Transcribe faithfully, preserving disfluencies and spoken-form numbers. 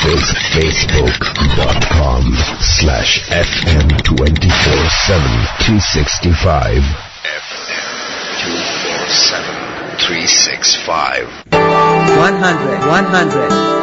is facebook.com slash FM 247 365. F M two four seven three six five. one hundred, one hundred.